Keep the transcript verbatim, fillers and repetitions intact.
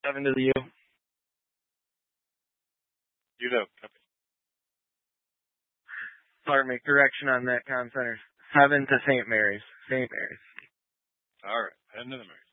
Seven to the U. You know. Pardon me, correction on that, Con Center. Seven to Saint Mary's. Saint Mary's. All right, heading to the Marys.